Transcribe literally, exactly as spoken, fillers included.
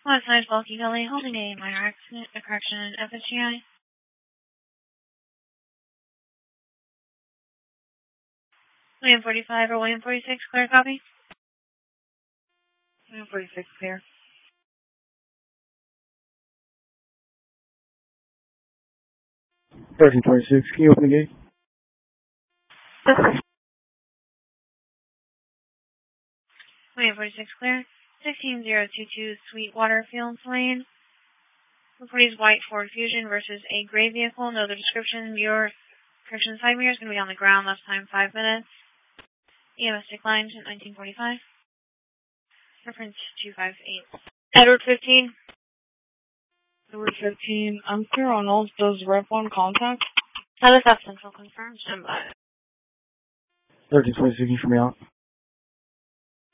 West Side Bulky Belly holding a minor accident, a correction, F S G I. William forty-five or William forty-six, clear copy? William forty-six, clear. thirteen twenty-six, can you open the gate? William forty-six, clear. sixteen zero two two Sweetwater Fields Lane. Report white Ford Fusion versus a gray vehicle. Know the description. Your correction side mirror is going to be on the ground. Last time five minutes. E M S declined nineteen forty-five. Reference two five eight. Edward fifteen. Edward fifteen. I'm clear on all. Does Rep one contact? How does that central confirm? Stand by. thirteen twenty-six, you should be out.